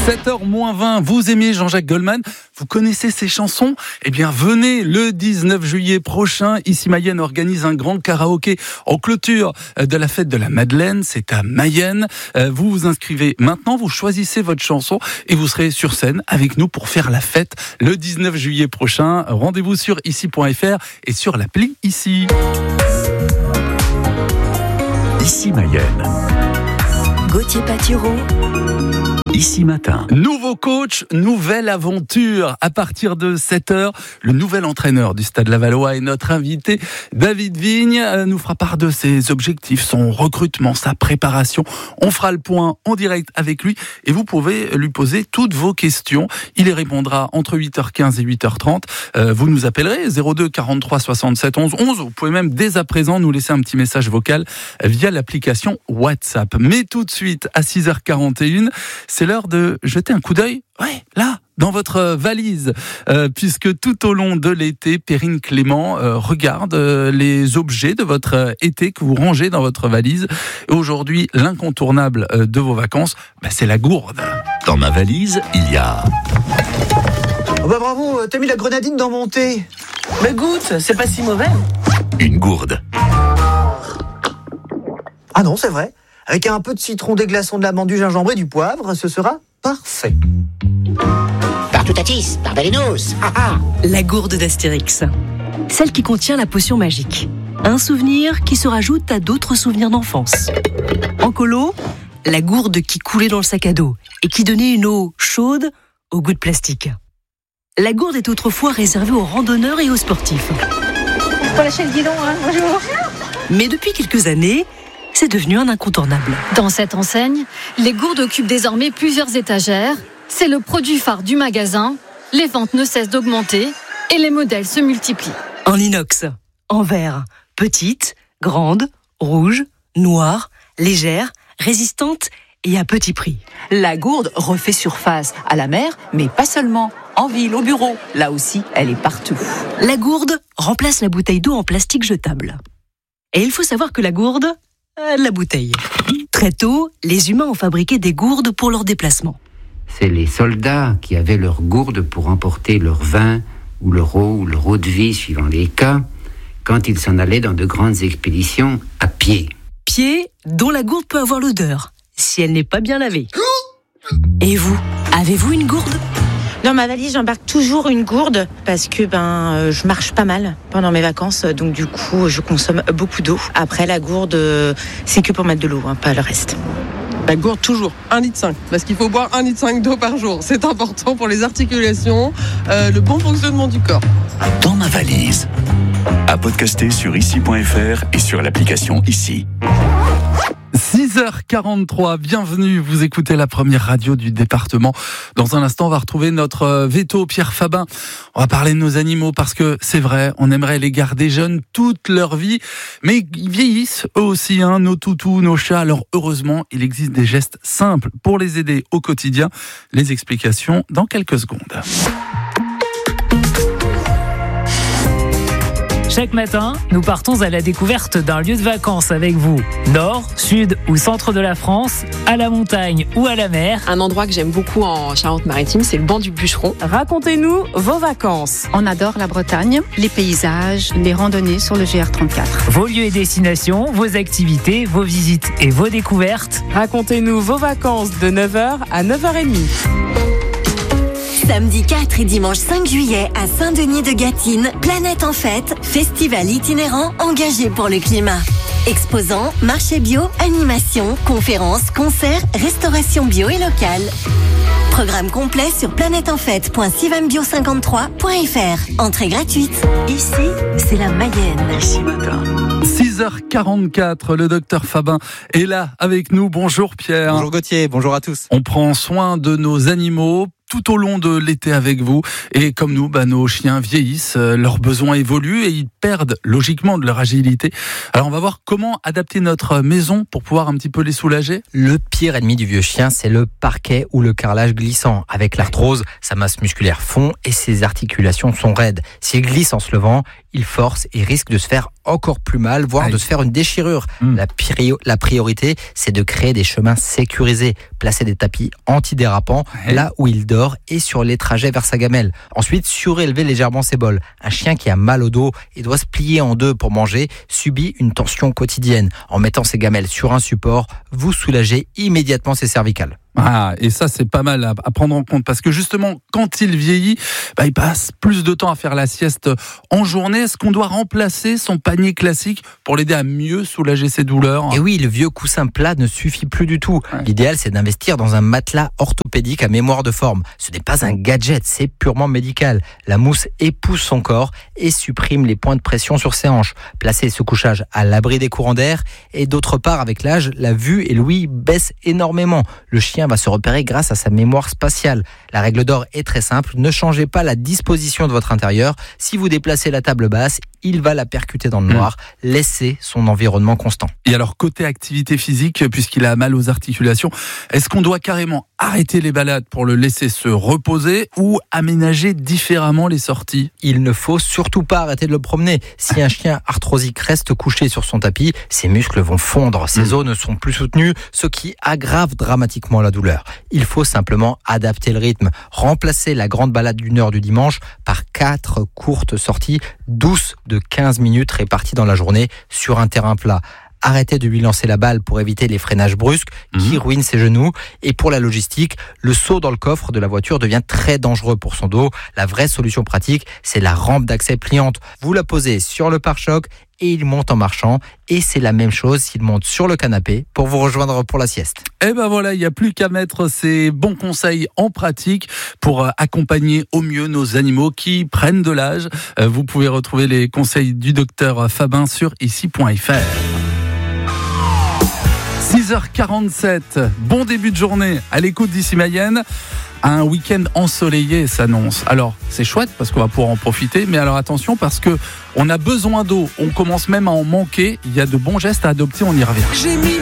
7h-20, vous aimez Jean-Jacques Goldman, vous connaissez ses chansons ? Eh bien venez le 19 juillet prochain, ici Mayenne organise un grand karaoké en clôture de la fête de la Madeleine, c'est à Mayenne. Vous vous inscrivez maintenant, vous choisissez votre chanson et vous serez sur scène avec nous pour faire la fête le 19 juillet prochain. Rendez-vous sur ici.fr et sur l'appli Ici. Ici Mayenne. Gauthier Patureau. Ici Matin. Nouveau coach, nouvelle aventure. À partir de 7h, le nouvel entraîneur du Stade Lavallois est notre invité. David Vigne nous fera part de ses objectifs, son recrutement, sa préparation. On fera le point en direct avec lui et vous pouvez lui poser toutes vos questions. Il y répondra entre 8h15 et 8h30. Vous nous appellerez 02 43 67 11 11. Vous pouvez même dès à présent nous laisser un petit message vocal via l'application WhatsApp. Mais tout de suite, à 6h41, c'est l'heure de jeter un coup d'œil, là, dans votre valise, puisque tout au long de l'été, Perrine Clément regarde les objets de votre été que vous rangez dans votre valise. Et aujourd'hui, l'incontournable de vos vacances, c'est la gourde. Dans ma valise, il y a... Oh bah bravo, t'as mis la grenadine dans mon thé. Mais goûte, c'est pas si mauvais. Une gourde. Ah non, c'est vrai. Avec un peu de citron, des glaçons, de l'amande, du gingembre et du poivre, ce sera parfait. Partoutatis, Pardalénos. La gourde d'Astérix. Celle qui contient la potion magique. Un souvenir qui se rajoute à d'autres souvenirs d'enfance. En colo, la gourde qui coulait dans le sac à dos et qui donnait une eau chaude au goût de plastique. La gourde est autrefois réservée aux randonneurs et aux sportifs. Pour lâcher le guidon, bonjour. Mais depuis quelques années, c'est devenu un incontournable. Dans cette enseigne, les gourdes occupent désormais plusieurs étagères. C'est le produit phare du magasin. Les ventes ne cessent d'augmenter et les modèles se multiplient. En inox, en verre, petite, grande, rouge, noire, légère, résistante et à petit prix. La gourde refait surface à la mer, mais pas seulement. En ville, au bureau, là aussi, elle est partout. La gourde remplace la bouteille d'eau en plastique jetable. Et il faut savoir que la gourde a de la bouteille. Très tôt, les humains ont fabriqué des gourdes pour leurs déplacements. C'est les soldats qui avaient leurs gourdes pour emporter leur vin ou leur eau de vie, suivant les cas, quand ils s'en allaient dans de grandes expéditions à pied. Pied dont la gourde peut avoir l'odeur, si elle n'est pas bien lavée. Et vous, avez-vous une gourde ? Dans ma valise, j'embarque toujours une gourde parce que je marche pas mal pendant mes vacances, donc du coup, je consomme beaucoup d'eau. Après, la gourde, c'est que pour mettre de l'eau, pas le reste. La gourde, toujours, 1,5 litre, parce qu'il faut boire 1,5 litre d'eau par jour. C'est important pour les articulations, le bon fonctionnement du corps. Dans ma valise. À podcaster sur ici.fr et sur l'application Ici. 6h43, bienvenue, vous écoutez la première radio du département. Dans un instant, on va retrouver notre veto Pierre Fabin. On va parler de nos animaux parce que c'est vrai, on aimerait les garder jeunes toute leur vie, mais ils vieillissent eux aussi, nos toutous, nos chats. Alors heureusement, il existe des gestes simples pour les aider au quotidien. Les explications dans quelques secondes. Chaque matin, nous partons à la découverte d'un lieu de vacances avec vous. Nord, sud ou centre de la France, à la montagne ou à la mer. Un endroit que j'aime beaucoup en Charente-Maritime, c'est le banc du Bûcheron. Racontez-nous vos vacances. On adore la Bretagne, les paysages, les randonnées sur le GR34. Vos lieux et destinations, vos activités, vos visites et vos découvertes. Racontez-nous vos vacances de 9h à 9h30. Samedi 4 et dimanche 5 juillet à Saint-Denis de Gâtine, Planète en Fête, festival itinérant engagé pour le climat. Exposants, marché bio, animation, conférences, concerts, restauration bio et locale. Programme complet sur planèteenfête.sivambio53.fr. Entrée gratuite. Ici, c'est la Mayenne. Ici Matin. 6h44, le docteur Fabin est là avec nous. Bonjour Pierre. Bonjour Gauthier, bonjour à tous. On prend soin de nos animaux tout au long de l'été avec vous. Et comme nous, nos chiens vieillissent, leurs besoins évoluent et ils perdent logiquement de leur agilité. Alors on va voir comment adapter notre maison pour pouvoir un petit peu les soulager. Le pire ennemi du vieux chien, c'est le parquet ou le carrelage glissant. Avec l'arthrose, sa masse musculaire fond et ses articulations sont raides. S'il glisse en se levant, il force et risque de se faire encore plus mal, voire de se faire une déchirure. La priorité, c'est de créer des chemins sécurisés, placer des tapis antidérapants là où il dort et sur les trajets vers sa gamelle. Ensuite, surélever légèrement ses bols. Un chien qui a mal au dos et doit se plier en deux pour manger subit une tension quotidienne. En mettant ses gamelles sur un support, vous soulagez immédiatement ses cervicales. Ah, et ça, c'est pas mal à prendre en compte parce que justement, quand il vieillit, il passe plus de temps à faire la sieste en journée. Est-ce qu'on doit remplacer son panier classique pour l'aider à mieux soulager ses douleurs ? Et oui, le vieux coussin plat ne suffit plus du tout. L'idéal, c'est d'investir dans un matelas orthopédique à mémoire de forme. Ce n'est pas un gadget, c'est purement médical. La mousse épouse son corps et supprime les points de pression sur ses hanches. Placez ce couchage à l'abri des courants d'air et d'autre part, avec l'âge, la vue et l'ouïe baissent énormément. Le chien va se repérer grâce à sa mémoire spatiale. La règle d'or est très simple, ne changez pas la disposition de votre intérieur. Si vous déplacez la table basse, il va la percuter dans le noir. Laissez son environnement constant. Et alors, côté activité physique, puisqu'il a mal aux articulations, est-ce qu'on doit carrément arrêter les balades pour le laisser se reposer ou aménager différemment les sorties ? Il ne faut surtout pas arrêter de le promener. Si un chien arthrosique reste couché sur son tapis, ses muscles vont fondre, ses os ne sont plus soutenus, ce qui aggrave dramatiquement la douleur. Il faut simplement adapter le rythme. Remplacer la grande balade d'1 heure du dimanche par 4 courtes sorties douces de 15 minutes réparties dans la journée sur un terrain plat. Arrêtez de lui lancer la balle pour éviter les freinages brusques qui ruinent ses genoux. Et pour la logistique, le saut dans le coffre de la voiture devient très dangereux pour son dos. La vraie solution pratique, c'est la rampe d'accès pliante. Vous la posez sur le pare-choc et il monte en marchant. Et c'est la même chose s'il monte sur le canapé pour vous rejoindre pour la sieste. Et ben voilà, il n'y a plus qu'à mettre ces bons conseils en pratique pour accompagner au mieux nos animaux qui prennent de l'âge. Vous pouvez retrouver les conseils du docteur Fabin sur ici.fr. 6h47, bon début de journée à l'écoute d'Ici Mayenne. Un week-end ensoleillé s'annonce. Alors, c'est chouette parce qu'on va pouvoir en profiter, mais alors attention parce que on a besoin d'eau. On commence même à en manquer. Il y a de bons gestes à adopter, on y revient.